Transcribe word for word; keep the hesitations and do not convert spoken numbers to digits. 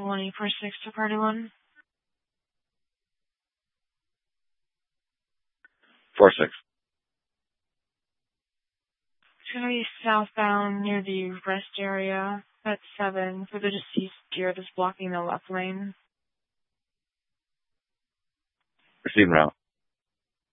twenty-four six to party one. four six. It's going to be southbound near the rest area at seven for the deceased deer that's blocking the left lane. Receiving route.